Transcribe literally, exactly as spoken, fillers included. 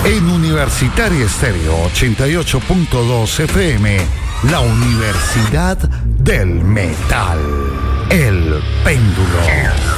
En Universitaria Estéreo ochenta y ocho punto dos F M, la Universidad del Metal. El Péndulo.